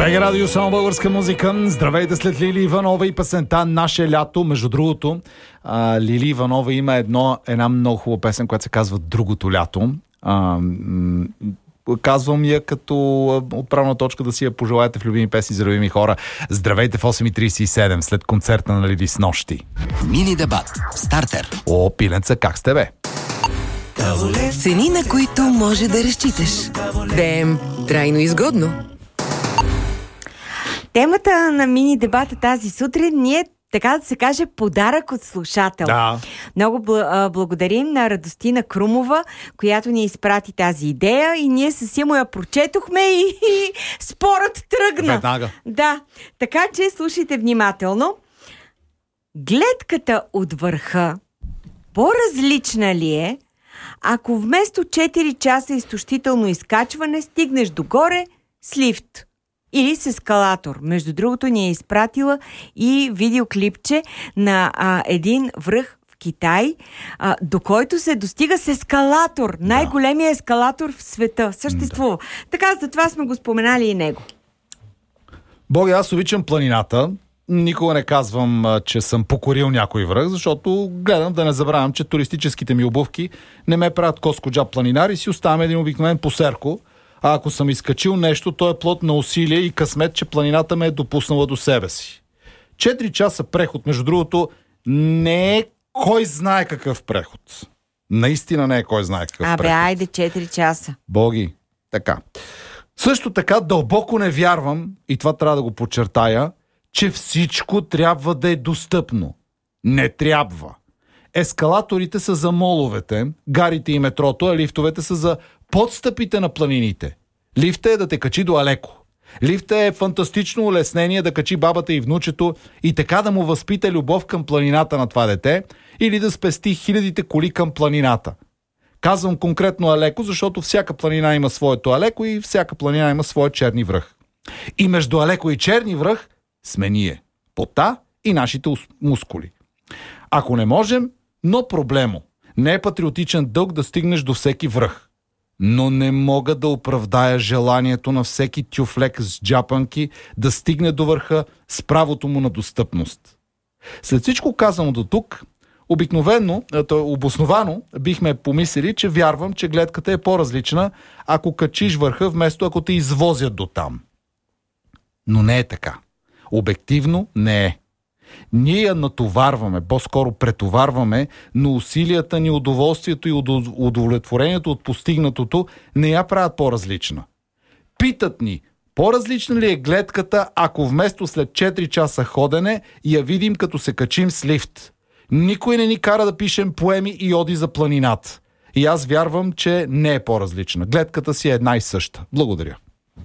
БГ Радио, само българска музика. Здравейте след Лили Иванова и песента "Наше лято". Между другото, Лили Иванова има една много хубава песен, която се казва "Другото лято". Казвам я като отправна точка да си я пожелаете в любими песни за любими хора. Здравейте в 8:37 след концерта на Лили с нощи. Мини дебат. Стартер. О, пиленца, как сте бе? Цени, на които може да разчиташ. БМ трайно изгодно. Темата на мини дебата тази сутрин ни е, така да се каже, подарък от слушател. Да. Много благодарим на Радостина Крумова, която ни изпрати тази идея и ние със Симо я прочетохме и спорът тръгна. Веднага. Да, така че слушайте внимателно. Гледката от върха по-различна ли е, ако вместо 4 часа изтощително изкачване стигнеш догоре с лифт или с ескалатор? Между другото ни е изпратила и видеоклипче на един връх в Китай, до който се достига с ескалатор. Най-големия ескалатор в света съществува. Така, затова сме го споменали и него. Боги, аз обичам планината. Никога не казвам, че съм покорил някой връх, защото гледам да не забравям, че туристическите ми обувки не ме правят коскоджаб планинар и си оставям един обикновен посерко. А ако съм изкачил нещо, то е плод на усилие и късмет, че планината ме е допуснала до себе си. 4 часа преход, между другото, не е кой знае какъв преход. Наистина не е кой знае какъв преход. Айде 4 часа. Боги, така. Също така дълбоко не вярвам, и това трябва да го подчертая, че всичко трябва да е достъпно. Не трябва. Ескалаторите са за моловете, гарите и метрото, а лифтовете са за подстъпите на планините. Лифта е да те качи до Алеко. Лифта е фантастично улеснение да качи бабата и внучето и така да му възпита любов към планината на това дете или да спести хилядите коли към планината. Казвам конкретно Алеко, защото всяка планина има своето Алеко и всяка планина има своя черни връх. И между Алеко и черни връх сме ние, пота и нашите мускули. Ако не можем, но проблемо. Не е патриотичен дълг да стигнеш до всеки връх. Но не мога да оправдая желанието на всеки тюфлек с джапанки да стигне до върха с правото му на достъпност. След всичко казано до тук, обосновано бихме помислили, че вярвам, че гледката е по-различна, ако качиш върха, вместо ако те извозят до там. Но не е така. Обективно не е. Ние я натоварваме, по-скоро претоварваме, но усилията ни, удоволствието и удовлетворението от постигнатото не я правят по-различна. Питат ни, по-различна ли е гледката, ако вместо след 4 часа ходене я видим като се качим с лифт? Никой не ни кара да пишем поеми и оди за планината. И аз вярвам, че не е по-различна. Гледката си е една и съща. Благодаря.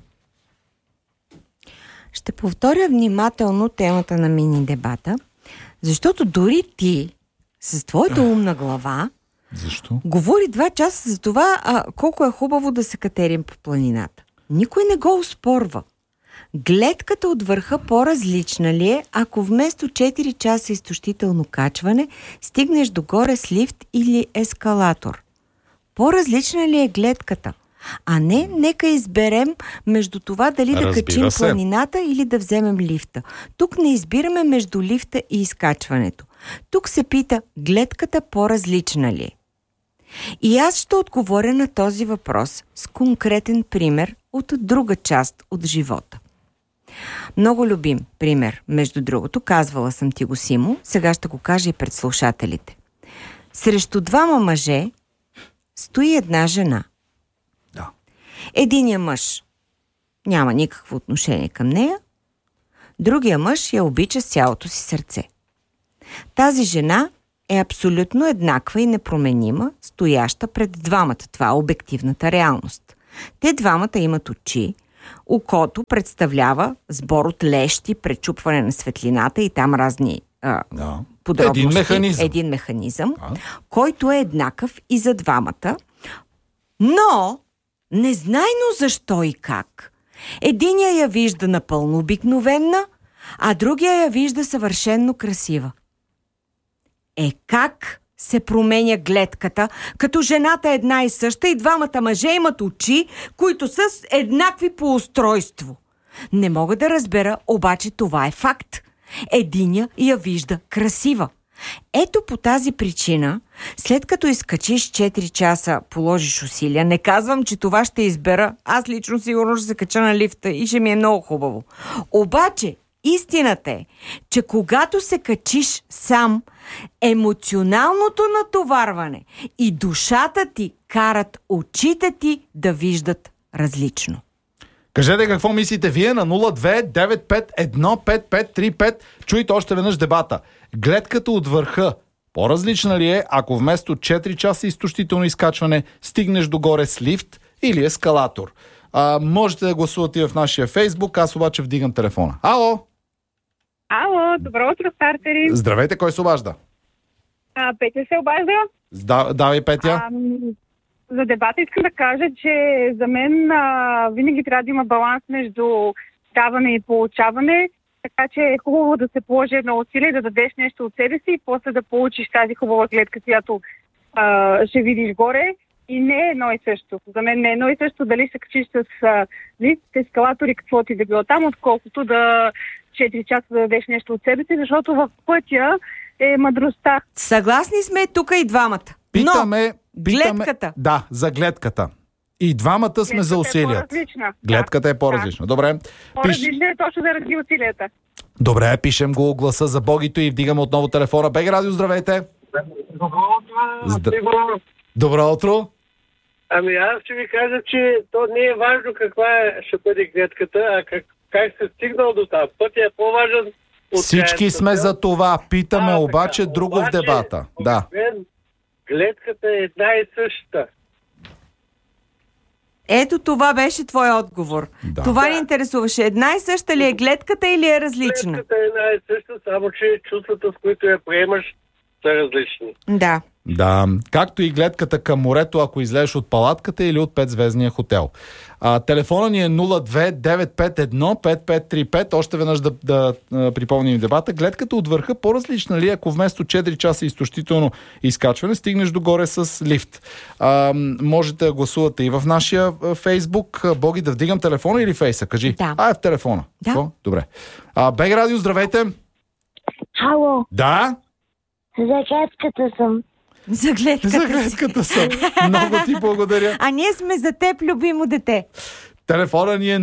Ще повторя внимателно темата на мини дебата, защото дори ти с твоята умна глава говори 2 часа за това колко е хубаво да се катерим по планината. Никой не го оспорва. Гледката от върха по-различна ли е, ако вместо 4 часа изтощително качване стигнеш догоре с лифт или ескалатор? По-различна ли е гледката? А не, нека изберем между това дали да качим планината или да вземем лифта. Тук не избираме между лифта и изкачването. Тук се пита, гледката по-различна ли е? И аз ще отговоря на този въпрос с конкретен пример от друга част от живота. Много любим пример, между другото, казвала съм ти го, Симо, сега ще го кажа и пред слушателите. Срещу 2 мъже стои една жена. Единия мъж няма никакво отношение към нея, другия мъж я обича с цялото си сърце. Тази жена е абсолютно еднаква и непроменима, стояща пред двамата. Това е обективната реалност. Те двамата имат очи, окото представлява сбор от лещи, пречупване на светлината и там разни подробности. Един механизъм, който е еднакъв и за двамата, но незнайно защо и как. Единия я вижда напълно обикновена, а другия я вижда съвършенно красива. Как се променя гледката, като жената е една и съща и двамата мъже имат очи, които са еднакви по устройство? Не мога да разбера, обаче това е факт. Единя я вижда красива. Ето по тази причина, след като изкачиш 4 часа, положиш усилия, не казвам, че това ще избера. Аз лично сигурно ще се кача на лифта и ще ми е много хубаво. Обаче, истината е, че когато се качиш сам, емоционалното натоварване и душата ти карат очите ти да виждат различно. Кажете какво мислите вие на 02-95-1-5535. Чуйте още веднъж дебата. Гледката от върха по-различна ли е, ако вместо 4 часа изтощително изкачване стигнеш догоре с лифт или ескалатор? Можете да гласувате и в нашия Фейсбук, аз обаче вдигам телефона. Ало! Ало, добро утро, стартери. Здравейте, кой се обажда? Петя се обажда. Давай, Петя. За дебата искам да кажа, че за мен винаги трябва да има баланс между даване и получаване, така че е хубаво да се положи едно усилие, да дадеш нещо от себе си и после да получиш тази хубава гледка, която ще видиш горе. И не е едно и също. За мен не е едно и също дали се качиш с лифт, ескалатори, какво ти да било там, отколкото да 4 часа да дадеш нещо от себе си, защото в пътя е мъдростта. Съгласни сме тук и двамата. Питаме, гледката. Да, за гледката. И двамата сме за усилията. Гледката е по-различна. Добре. По-различна е точно заради усилията. Добре, пишем го гласа за Богито и вдигаме отново телефона. БГ Радио, здравейте! Добро утро! Ами аз ще ви кажа, че то не е важно каква ще бъде гледката, а как се стигнал до там. Пътя е по-важен. Всички сме за това. Питаме обаче друго в дебата. Да. Гледката е една и съща. Ето това беше твой отговор. Да. Това ни интересуваше. Една и съща ли е гледката или е различна? Гледката е една и съща, само че чувствата, с които я приемаш, са различни. Да. Да, както и гледката към морето, ако излезеш от палатката или от 5-звездния хотел. Телефона ни е 02-951-5535. Още веднъж да припомним дебата. Гледката от върха по-различна ли, ако вместо 4 часа изтощително изкачване стигнеш догоре с лифт? Можете да гласувате и в нашия Фейсбук. Боги, да вдигам телефона или Фейса? Кажи. Да. В телефона. Да. Добре. БГ Радио, здравейте. Ало. Да? За гледката съм. За гледката съм. Много ти благодаря. А ние сме за теб, любимо дете. Телефона ни е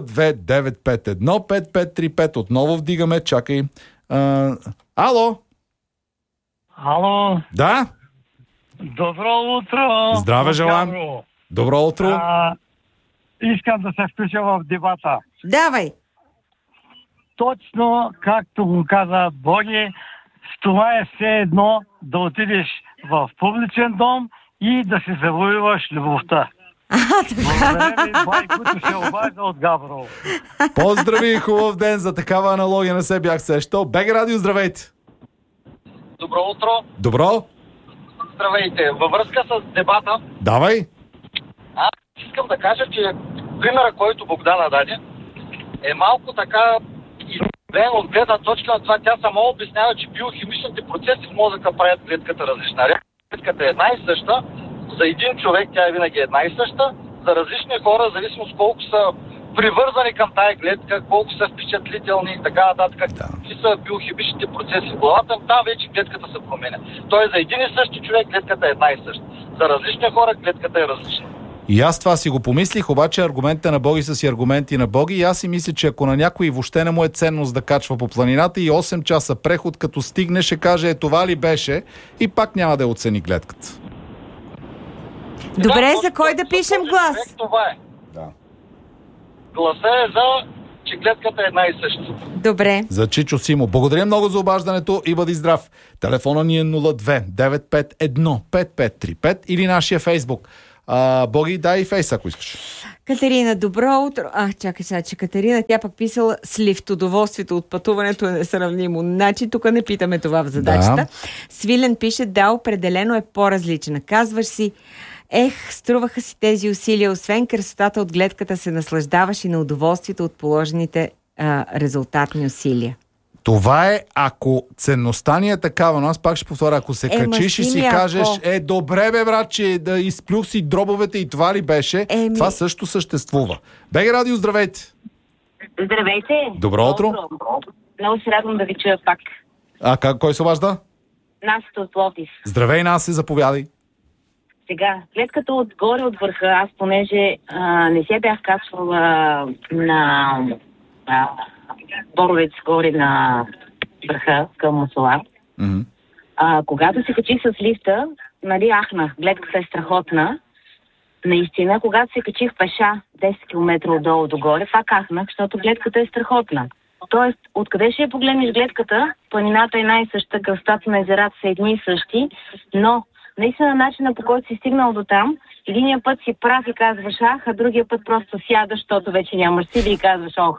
02-951-5535. Отново вдигаме. Чакай. Ало? Ало? Да? Добро утро! Здраве желаем! Добро утро! Искам да се включа в дебата. Давай! Точно както го каза Боги, това е все едно да отидеш в публичен дом и да си завоюваш любовта. Благодаря ви, който се обажда от Габрово. Поздрави и хубав ден, за такава аналогия не се бях сещал. БГ Радио, здравейте! Добро утро! Добро! Здравейте! Във връзка с дебата... Давай! Аз искам да кажа, че примера, който Богдана даде, е малко така измерен от гледна точка на това. Тя само обяснява, че биохимичните процеси в мозъка правят клетката различна. Клетката е една и съща. За един човек тя е винаги една и съща. За различни хора, зависимо с колко са привързани към тая клетка, колко са впечатлителни и така нататък. Какви са биохимичните процеси в главата, там вече клетката се променя. Тоест за един и същи човек клетката е една и съща. За различни хора клетката е различна. И аз това си го помислих, обаче аргументите на Боги са си аргументи на Боги и аз си мисля, че ако на някой въобще не му е ценност да качва по планината и 8 часа преход, като стигне, ще каже това ли беше и пак няма да оцени гледката. Добре, за кой да пишем глас? Това е. Да. Гласа е за, че гледката е една и съща. Добре. За Чичо Симо. Благодаря много за обаждането и бъди здрав. Телефона ни е 02-951-5535 или нашия Фейсбук. Боги, дай и Фейс, ако искаш. Катерина, добро утро. Чакай сега, че Катерина, тя пък писала с лифт. Удоволствието от пътуването е несравнимо. Значи тук не питаме това в задачата. Да. Свилен пише, да, определено е по-различна. Казваш си, струваха си тези усилия. Освен красотата от гледката се наслаждаваш и на удоволствието от положените резултатни усилия. Това е, ако ценността ни е такава, но аз пак ще повторя, ако се качиш и си кажеш, добре бе, брат, че да изплюх си дробовете и това ли беше, това също съществува. БГ Радио, здравейте! Здравейте! Добро утро! Много се радвам да ви чуя пак. Кой се обажда? Насата от Пловдив. Здравей, Наси, заповядай. Сега, след като отгоре от върха, аз понеже не се бях качвала на Боровец горе на върха към Мусала, когато се качих с лифта, нали, ахнах, гледката е страхотна. Наистина, когато се качих пеша 10 км отдолу догоре, пак ахнах, защото гледката е страхотна. Тоест, откъде ще я погледнеш гледката, планината е най-съща, кръстата на езерата са едни и същи, но наистина начина, по който си стигнал до там, единия път си прав и казваш ах, а другия път просто сядаш, защото вече нямаш сили и казваш ох.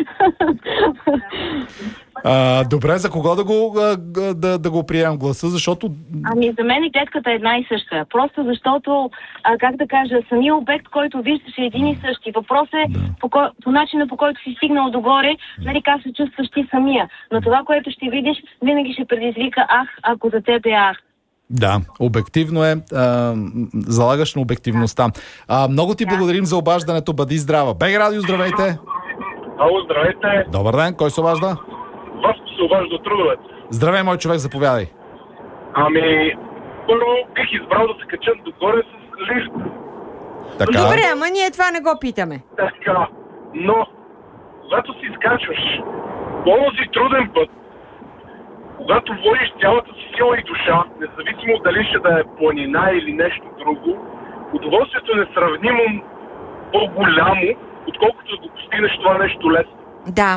Добре, за кого да го приемам гласа, защото... Ами за мен гледката е една и съща. Просто защото, как да кажа, самия обект, който виждаш е един и същи. Въпросът е по начина, по който си стигнал догоре, нали, как се чувстваш ти самия. Но това, което ще видиш, винаги ще предизвика ах, ако за теб е ах. Да, обективно е. Залагаш на обективността. Много ти благодарим за обаждането. Бъди здрава. БГ Радио, здравейте! Ало, здравейте! Добър ден, кой се обажда? Васко се обажда от Трудовец. Здравей, мой човек, заповядай. Първо бих избрал да се кача догоре с лифт. Така. Добре, ама ние това не го питаме. Така, но когато си изкачваш по-този труден път, когато вложиш цялата си сила и душа, независимо дали ще да е планина или нещо друго, удоволствието е несравнимо по-голямо, отколкото да го постигнеш това нещо лесно. Да.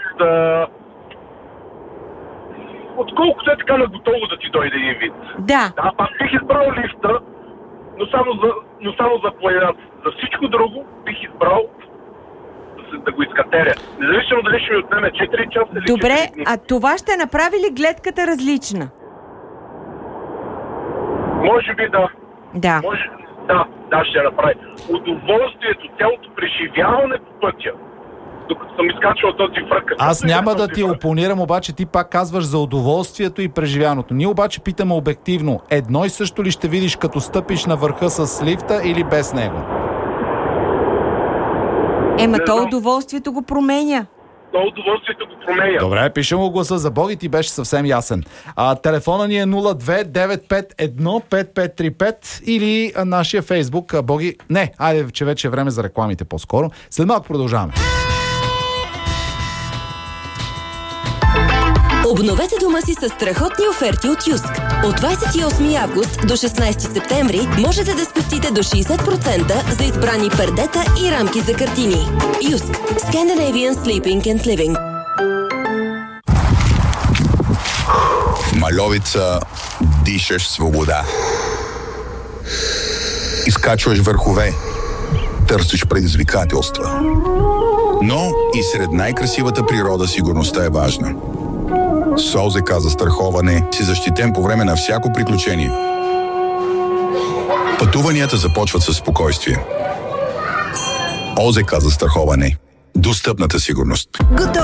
Отколкото е така наготово да ти дойде един вид. Да. Аз бих избрал лифта, но само за планината. За всичко друго бих избрал да го изкатеря. Независимо дали ще ми отнеме 4 часа или 4 дни. Добре, а това ще направи ли гледката различна? Може би да. Да. Да, ще направи. Удоволствието, цялото преживяване по пътя, докато съм изкачвал този връх. Аз няма да ти опонирам, обаче ти пак казваш за удоволствието и преживяването. Ние обаче питаме обективно. Едно и също ли ще видиш като стъпиш на върха с лифта или без него? То удоволствието го променя. Удоволствието го променя. Добре, пишем го гласа за Бог и ти беше съвсем ясен. Телефона ни е 02-951-5535 или нашия Фейсбук. Боги... Не, айде, че вече е време за рекламите по-скоро. След малко продължаваме. Обновете дома си с страхотни оферти от Юск. От 28 август до 16 септември можете да спестите до 60% за избрани пердета и рамки за картини. Юск. Scandinavian Sleeping and Living. В Мальовица дишаш свобода. Изкачваш върхове. Търсиш предизвикателства. Но и сред най-красивата природа сигурността е важна. С ОЗК за страховане си защитен по време на всяко приключение. Пътуванията започват със спокойствие. ОЗК за страховане. Достъпната сигурност.